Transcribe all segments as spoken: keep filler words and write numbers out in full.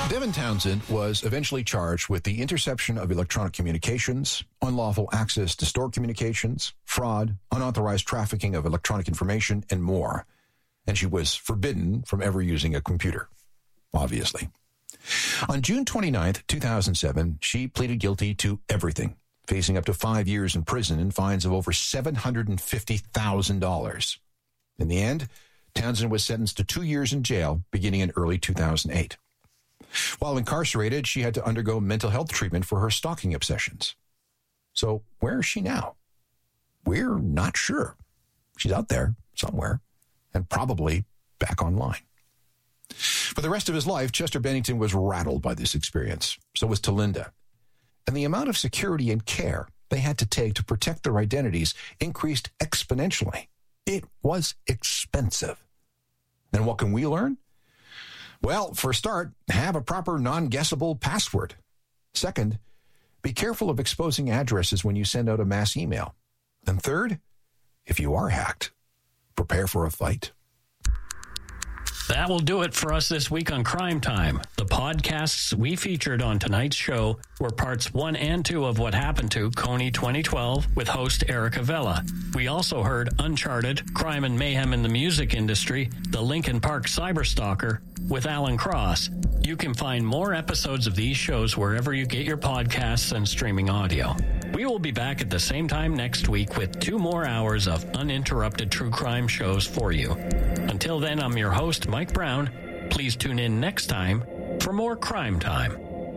Devin Townsend was eventually charged with the interception of electronic communications, unlawful access to stored communications, fraud, unauthorized trafficking of electronic information, and more. And she was forbidden from ever using a computer, obviously. On June twenty-ninth, two thousand seven, she pleaded guilty to everything, facing up to five years in prison and fines of over seven hundred fifty thousand dollars. In the end, Townsend was sentenced to two years in jail beginning in early two thousand eight. While incarcerated, she had to undergo mental health treatment for her stalking obsessions. So where is she now? We're not sure. She's out there somewhere and probably back online. For the rest of his life, Chester Bennington was rattled by this experience. So was Talinda. And the amount of security and care they had to take to protect their identities increased exponentially. It was expensive. And what can we learn? Well, for a start, have a proper non-guessable password. Second, be careful of exposing addresses when you send out a mass email. And third, if you are hacked, prepare for a fight. That will do it for us this week on Crime Time. The podcasts we featured on tonight's show were parts one and two of What Happened to Coney twenty twelve with host Erica Vella. We also heard Uncharted, Crime and Mayhem in the Music Industry, The Lincoln Park Cyberstalker with Alan Cross. You can find more episodes of these shows wherever you get your podcasts and streaming audio. We will be back at the same time next week with two more hours of uninterrupted true crime shows for you. Until then, I'm your host, Mike Brown. Please tune in next time for more Crime Time.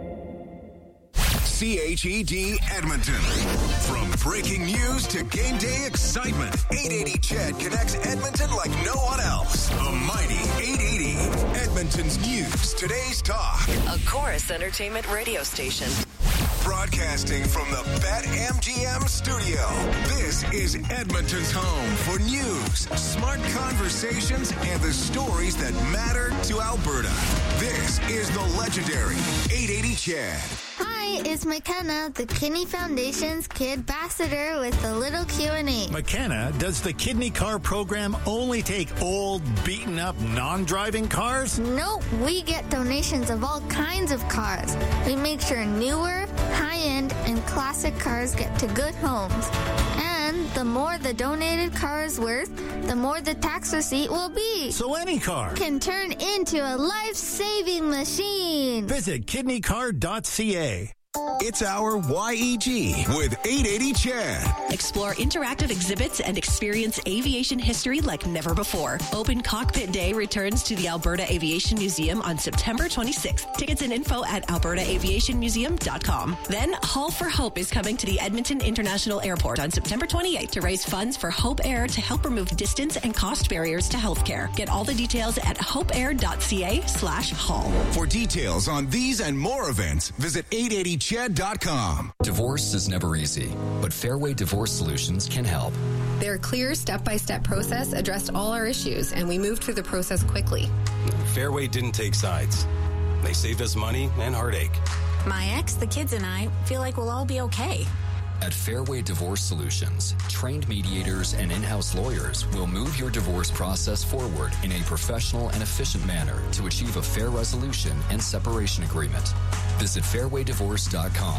C H E D Edmonton. From breaking news to game day excitement, eight eighty C H E D connects Edmonton like no one else. The mighty eight eighty. Edmonton's news, today's talk. A Chorus Entertainment radio station. Broadcasting from the BetMGM studio. This is Edmonton's home for news, smart conversations, and the stories that matter to Alberta. This is the legendary eight eighty C H E D. Hi, it's McKenna, the Kidney Foundation's Kid Ambassador with a little Q and A. McKenna, does the Kidney Car program only take old, beaten-up, non-driving cars? Nope, we get donations of all kinds of cars. We make sure newer, high-end, and classic cars get to good homes. And the more the donated car is worth, the more the tax receipt will be. So any car can turn into a life-saving machine. Visit kidney car dot c a. It's our Y E G with eight eighty C H E D. Explore interactive exhibits and experience aviation history like never before. Open Cockpit Day returns to the Alberta Aviation Museum on September twenty-sixth. Tickets and info at alberta aviation museum dot com. Then, Haul for Hope is coming to the Edmonton International Airport on September twenty-eighth to raise funds for Hope Air to help remove distance and cost barriers to healthcare. Get all the details at hopeair dot c a slash haul. For details on these and more events, visit eight eighty C H E D dot com. Divorce is never easy, but Fairway Divorce Solutions can help. Their clear step-by-step process addressed all our issues, and we moved through the process quickly. Fairway didn't take sides. They saved us money and heartache. My ex, the kids, and I feel like we'll all be okay. At Fairway Divorce Solutions, trained mediators and in-house lawyers will move your divorce process forward in a professional and efficient manner to achieve a fair resolution and separation agreement. Visit fairway divorce dot com.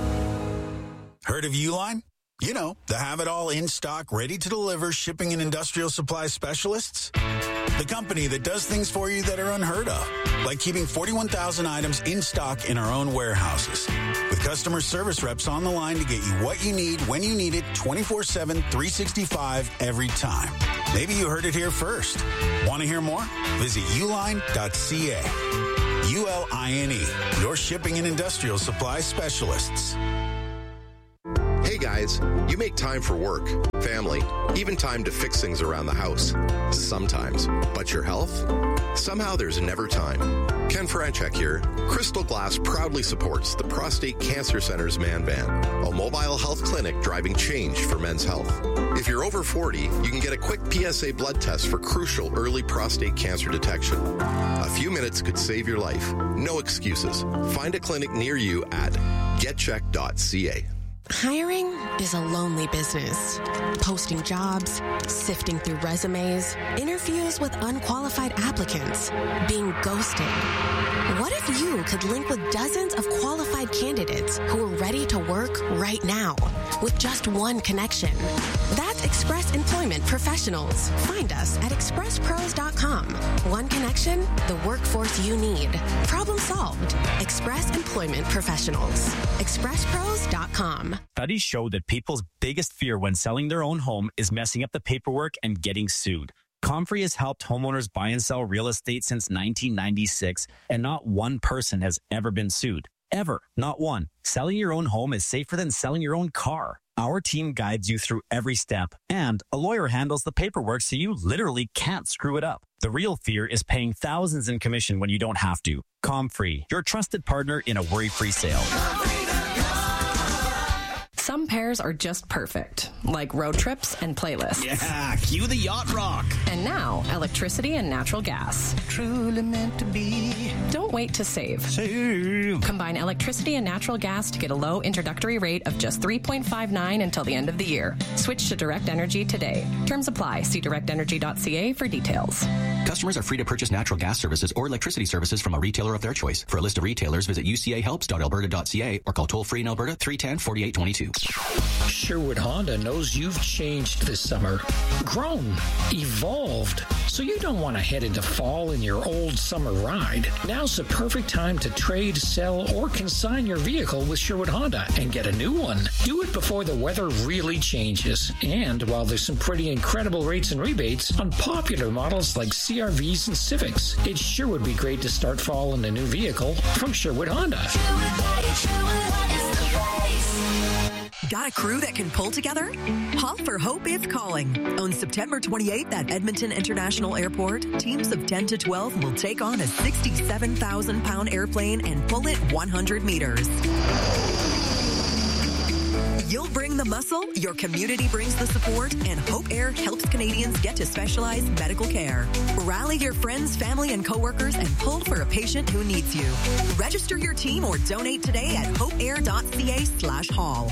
Heard of Uline? You know, the have-it-all in-stock, ready-to-deliver shipping and industrial supply specialists. The company that does things for you that are unheard of, like keeping forty-one thousand items in stock in our own warehouses. With customer service reps on the line to get you what you need, when you need it, twenty-four seven, three sixty-five, every time. Maybe you heard it here first. Want to hear more? Visit uline dot c a. U L I N E, your shipping and industrial supply specialists. Hey guys, you make time for work, family, even time to fix things around the house. Sometimes. But your health? Somehow there's never time. Ken Franchek here. Crystal Glass proudly supports the Prostate Cancer Center's Man Van, a mobile health clinic driving change for men's health. If you're over forty, you can get a quick P S A blood test for crucial early prostate cancer detection. A few minutes could save your life. No excuses. Find a clinic near you at get check dot c a. Hiring is a lonely business. Posting jobs, sifting through resumes, interviews with unqualified applicants, being ghosted. What if you could link with dozens of qualified candidates who are ready to work right now with just one connection. That's Express Employment Professionals. Find us at express pros dot com. One connection, the workforce you need. Problem solved. Express Employment Professionals. express pros dot com. Studies show that people's biggest fear when selling their own home is messing up the paperwork and getting sued. Comfrey has helped homeowners buy and sell real estate since nineteen ninety-six, and not one person has ever been sued. Ever. Not one. Selling your own home is safer than selling your own car. Our team guides you through every step, and a lawyer handles the paperwork so you literally can't screw it up. The real fear is paying thousands in commission when you don't have to. Comfrey, your trusted partner in a worry-free sale. Some pairs are just perfect, like road trips and playlists. Yeah, cue the yacht rock. And now, electricity and natural gas. Truly meant to be. Don't wait to save. Save. Combine electricity and natural gas to get a low introductory rate of just three point five nine until the end of the year. Switch to Direct Energy today. Terms apply. See direct energy dot c a for details. Customers are free to purchase natural gas services or electricity services from a retailer of their choice. For a list of retailers, visit u c a helps dot alberta dot c a or call toll-free in Alberta three one zero, four eight two two. Sherwood Honda knows you've changed this summer, grown, evolved, so you don't want to head into fall in your old summer ride. Now's the perfect time to trade, sell, or consign your vehicle with Sherwood Honda and get a new one. Do it before the weather really changes, and while there's some pretty incredible rates and rebates on popular models like C R Vs and Civics, it sure would be great to start fall in a new vehicle from Sherwood Honda. Got a crew that can pull together? Haul for Hope is calling. On September twenty-eighth at Edmonton International Airport, teams of ten to twelve will take on a sixty-seven thousand pound airplane and pull it one hundred meters. You'll bring the muscle, your community brings the support, and Hope Air helps Canadians get to specialized medical care. Rally your friends, family, and coworkers and pull for a patient who needs you. Register your team or donate today at hope air dot c a slash haul.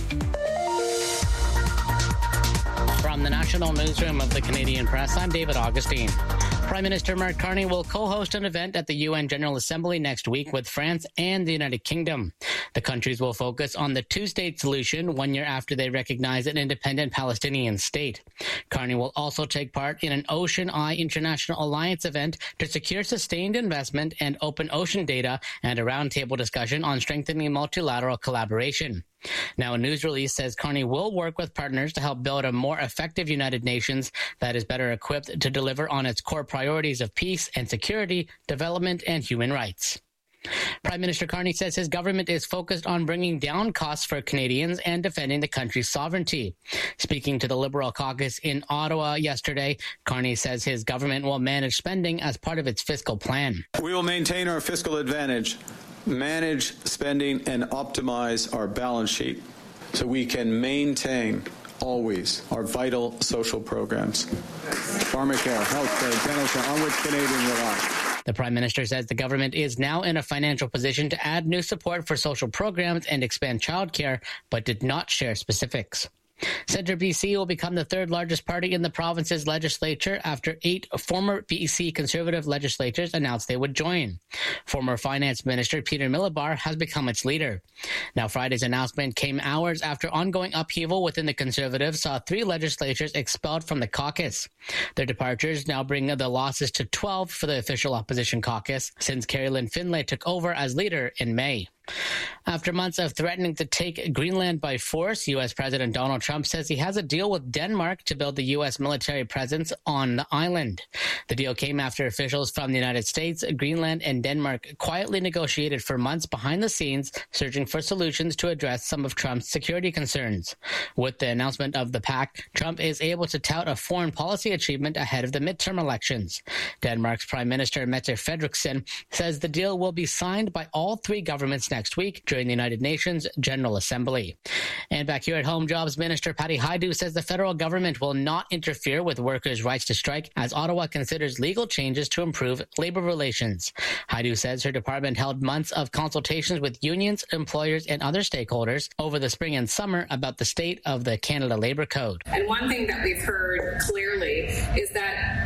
From the National Newsroom of the Canadian Press, I'm David Augustine. Prime Minister Mark Carney will co-host an event at the U N General Assembly next week with France and the United Kingdom. The countries will focus on the two-state solution one year after they recognize an independent Palestinian state. Carney will also take part in an Ocean Eye International Alliance event to secure sustained investment and open ocean data and a roundtable discussion on strengthening multilateral collaboration. Now, a news release says Carney will work with partners to help build a more effective United Nations that is better equipped to deliver on its core priorities of peace and security, development, and human rights. Prime Minister Carney says his government is focused on bringing down costs for Canadians and defending the country's sovereignty. Speaking to the Liberal caucus in Ottawa yesterday, Carney says his government will manage spending as part of its fiscal plan. We will maintain our fiscal advantage, manage spending, and optimize our balance sheet so we can maintain always our vital social programs. Pharmacare, healthcare, dental care, on which Canadians rely. The Prime Minister says the government is now in a financial position to add new support for social programs and expand childcare, but did not share specifics. Centre B C will become the third largest party in the province's legislature after eight former B C Conservative legislators announced they would join. Former Finance Minister Peter Millibar has become its leader. Now, Friday's announcement came hours after ongoing upheaval within the Conservatives saw three legislators expelled from the caucus. Their departures now bring the losses to twelve for the official opposition caucus since Carrie Lynn Finlay took over as leader in May. After months of threatening to take Greenland by force, U S President Donald Trump says he has a deal with Denmark to build the U S military presence on the island. The deal came after officials from the United States, Greenland, and Denmark quietly negotiated for months behind the scenes, searching for solutions to address some of Trump's security concerns. With the announcement of the pact, Trump is able to tout a foreign policy achievement ahead of the midterm elections. Denmark's Prime Minister Mette Frederiksen says the deal will be signed by all three governments next next week during the United Nations General Assembly. And back here at home, Jobs Minister Patty Hajdu says the federal government will not interfere with workers' rights to strike as Ottawa considers legal changes to improve labor relations. Hajdu says her department held months of consultations with unions, employers, and other stakeholders over the spring and summer about the state of the Canada Labour Code. And one thing that we've heard clearly is that, in fact,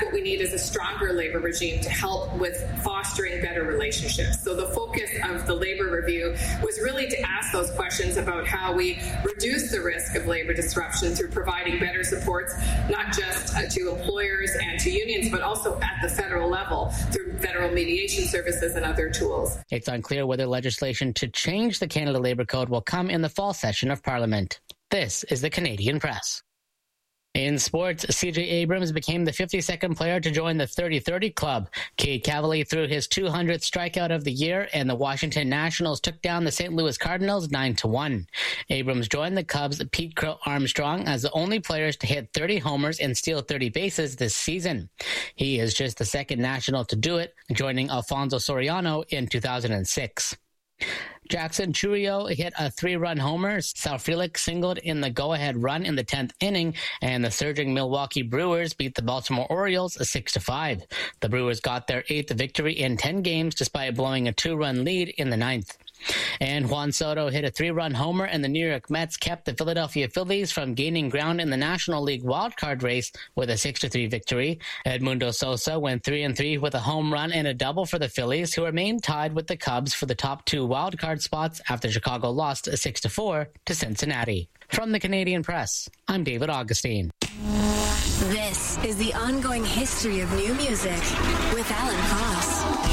fact, what we need is a stronger labor regime to help with fostering better relationships. So the focus of the labor review was really to ask those questions about how we reduce the risk of labor disruption through providing better supports, not just uh, to employers and to unions, but also at the federal level through federal mediation services and other tools. It's unclear whether legislation to change the Canada Labour Code will come in the fall session of Parliament. This is the Canadian Press. In sports, C J Abrams became the fifty-second player to join the thirty thirty club. Cade Cavalier threw his two hundredth strikeout of the year, and the Washington Nationals took down the Saint Louis Cardinals nine to one. Abrams joined the Cubs' Pete Crow Armstrong as the only players to hit thirty homers and steal thirty bases this season. He is just the second National to do it, joining Alfonso Soriano in two thousand six. Jackson Chourio hit a three-run homer. Sal Frelick singled in the go-ahead run in the tenth inning, and the surging Milwaukee Brewers beat the Baltimore Orioles six to five. The Brewers got their eighth victory in ten games despite blowing a two-run lead in the ninth. And Juan Soto hit a three-run homer, and the New York Mets kept the Philadelphia Phillies from gaining ground in the National League wildcard race with a six to three victory. Edmundo Sosa went three and three with a home run and a double for the Phillies, who remain tied with the Cubs for the top two wildcard spots after Chicago lost six to four to Cincinnati. From the Canadian Press, I'm David Augustine. This is the ongoing history of new music with Alan Cross.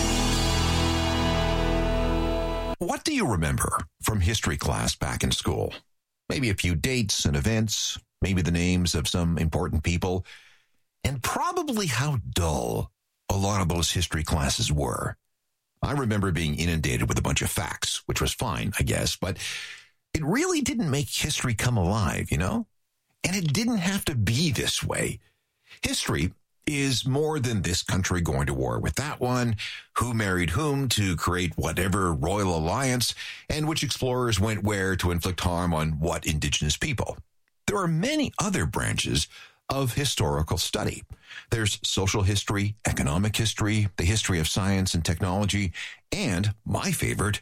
What do you remember from history class back in school? Maybe a few dates and events, maybe the names of some important people, and probably how dull a lot of those history classes were. I remember being inundated with a bunch of facts, which was fine, I guess, but it really didn't make history come alive, you know? And it didn't have to be this way. History is more than this country going to war with that one, who married whom to create whatever royal alliance, and which explorers went where to inflict harm on what indigenous people. There are many other branches of historical study. There's social history, economic history, the history of science and technology, and, my favorite,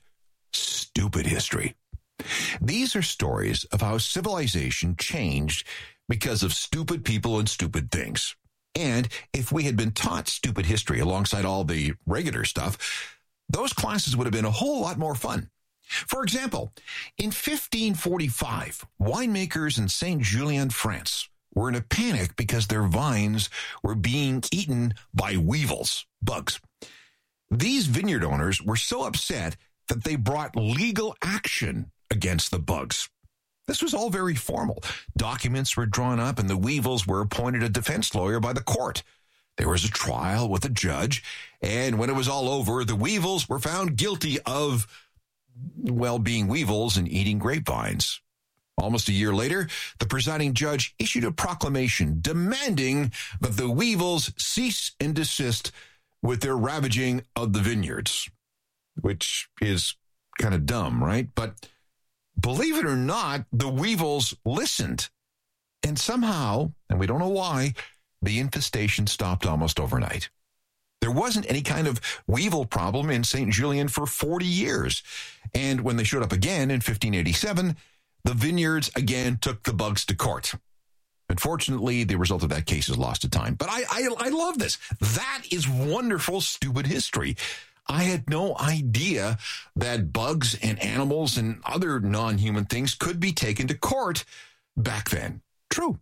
stupid history. These are stories of how civilization changed because of stupid people and stupid things. And if we had been taught stupid history alongside all the regular stuff, those classes would have been a whole lot more fun. For example, in fifteen forty-five, winemakers in Saint Julien, France, were in a panic because their vines were being eaten by weevils, bugs. These vineyard owners were so upset that they brought legal action against the bugs. This was all very formal. Documents were drawn up, and the weevils were appointed a defense lawyer by the court. There was a trial with a judge, and when it was all over, the weevils were found guilty of, well, being weevils and eating grapevines. Almost a year later, the presiding judge issued a proclamation demanding that the weevils cease and desist with their ravaging of the vineyards, which is kind of dumb, right? But believe it or not, the weevils listened. And somehow, and we don't know why, the infestation stopped almost overnight. There wasn't any kind of weevil problem in Saint Julien for forty years. And when they showed up again in fifteen eighty-seven, the vineyards again took the bugs to court. Unfortunately, the result of that case is lost to time. But I, I, I love this. That is wonderful, stupid history. I had no idea that bugs and animals and other non-human things could be taken to court back then. True.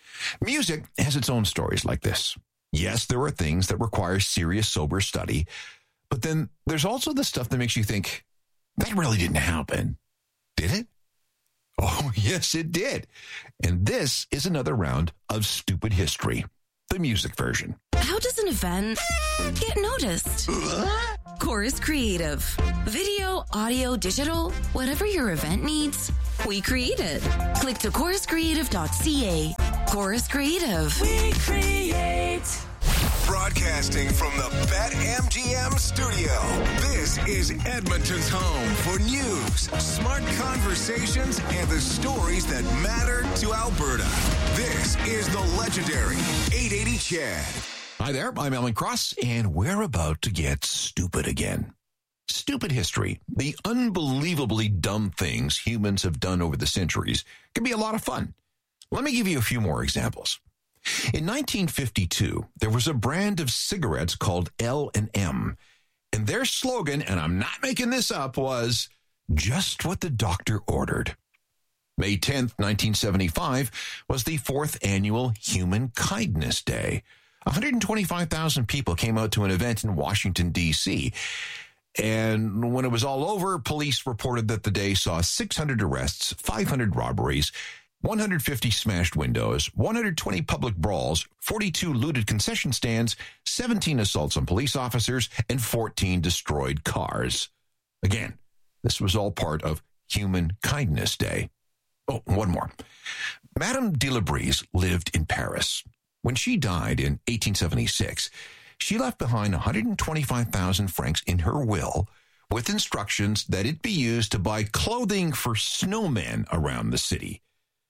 Music has its own stories like this. Yes, there are things that require serious, sober study, but then there's also the stuff that makes you think, that really didn't happen. Did it? Oh, yes, it did. And this is another round of stupid history, the music version. How does an event get noticed? Chorus Creative. Video, audio, digital, whatever your event needs, we create it. Click to chorus creative dot c a. Chorus Creative. We create. Broadcasting from the BetMGM studio, this is Edmonton's home for news, smart conversations, and the stories that matter to Alberta. This is the legendary eight eighty C H E D. Hi there, I'm Alan Cross, and we're about to get stupid again. Stupid history, the unbelievably dumb things humans have done over the centuries, can be a lot of fun. Let me give you a few more examples. In nineteen fifty-two, there was a brand of cigarettes called L and M, and their slogan, and I'm not making this up, was just what the doctor ordered. May tenth, nineteen seventy-five was the fourth annual Human Kindness Day. one hundred twenty-five thousand people came out to an event in Washington, D C, and when it was all over, police reported that the day saw six hundred arrests, five hundred robberies, one hundred fifty smashed windows, one hundred twenty public brawls, forty-two looted concession stands, seventeen assaults on police officers, and fourteen destroyed cars. Again, this was all part of Human Kindness Day. Oh, one more. Madame de la Brise lived in Paris. When she died in eighteen seventy-six, she left behind one hundred twenty-five thousand francs in her will, with instructions that it be used to buy clothing for snowmen around the city.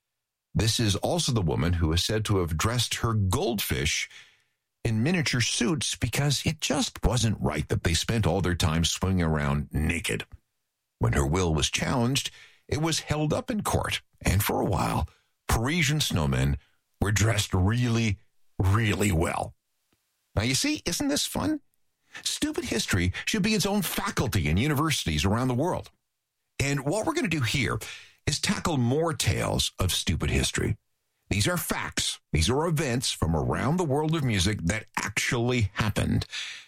This is also the woman who is said to have dressed her goldfish in miniature suits because it just wasn't right that they spent all their time swimming around naked. When her will was challenged, it was held up in court, and for a while, Parisian snowmen were dressed really, really well. Now, you see, isn't this fun? Stupid history should be its own faculty in universities around the world. And what we're going to do here is tackle more tales of stupid history. These are facts. These are events from around the world of music that actually happened.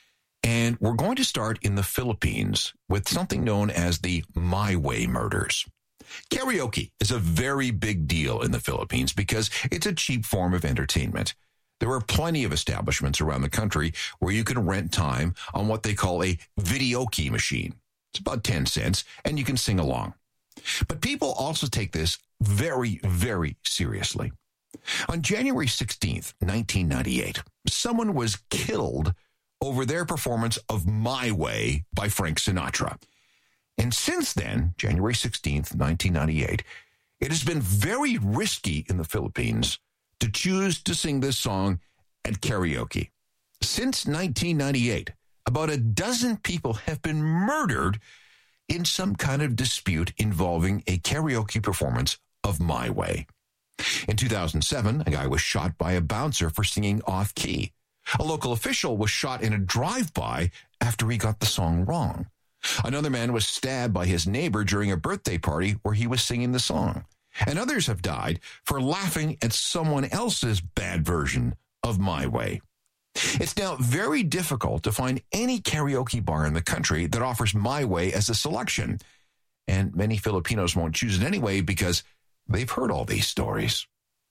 And we're going to start in the Philippines with something known as the My Way murders. Karaoke is a very big deal in the Philippines because it's a cheap form of entertainment. There are plenty of establishments around the country where you can rent time on what they call a videoke machine. It's about ten cents, and you can sing along. But people also take this very, very seriously. On January sixteenth, nineteen ninety-eight, someone was killed over their performance of My Way by Frank Sinatra. And since then, January sixteenth, nineteen ninety-eight, it has been very risky in the Philippines to choose to sing this song at karaoke. Since nineteen ninety-eight, about a dozen people have been murdered in some kind of dispute involving a karaoke performance of My Way. In two thousand seven, a guy was shot by a bouncer for singing off-key. A local official was shot in a drive-by after he got the song wrong. Another man was stabbed by his neighbor during a birthday party where he was singing the song. And others have died for laughing at someone else's bad version of My Way. It's now very difficult to find any karaoke bar in the country that offers My Way as a selection. And many Filipinos won't choose it anyway because they've heard all these stories.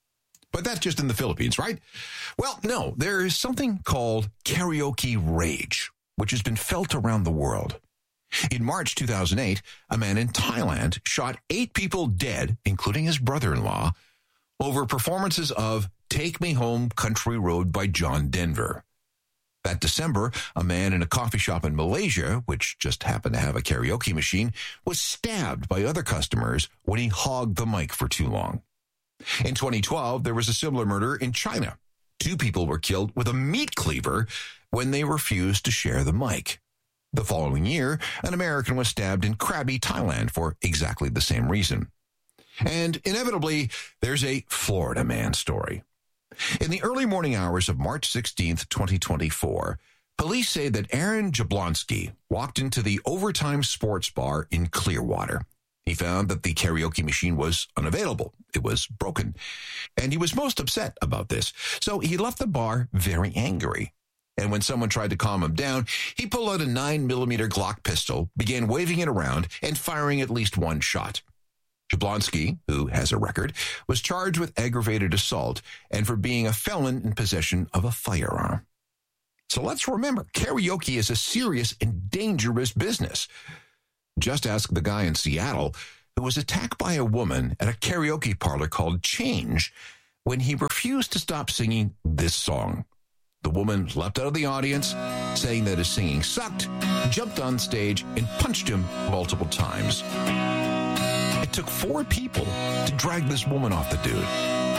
But that's just in the Philippines, right? Well, no, there is something called karaoke rage, which has been felt around the world. In March two thousand eight, a man in Thailand shot eight people dead, including his brother-in-law, over performances of Take Me Home Country Road by John Denver. That December, a man in a coffee shop in Malaysia, which just happened to have a karaoke machine, was stabbed by other customers when he hogged the mic for too long. In twenty twelve, there was a similar murder in China. Two people were killed with a meat cleaver when they refused to share the mic. The following year, an American was stabbed in Krabi, Thailand for exactly the same reason. And inevitably, there's a Florida man story. In the early morning hours of March sixteenth, twenty twenty-four, police say that Aaron Jablonski walked into the Overtime Sports Bar in Clearwater. He found that the karaoke machine was unavailable. It was broken. And he was most upset about this. So he left the bar very angry. And when someone tried to calm him down, he pulled out a nine millimeter Glock pistol, began waving it around, and firing at least one shot. Jablonski, who has a record, was charged with aggravated assault and for being a felon in possession of a firearm. So let's remember, karaoke is a serious and dangerous business. Just ask the guy in Seattle who was attacked by a woman at a karaoke parlor called Change when he refused to stop singing this song. The woman leapt out of the audience, saying that his singing sucked, jumped on stage, and punched him multiple times. It took four people to drag this woman off the dude.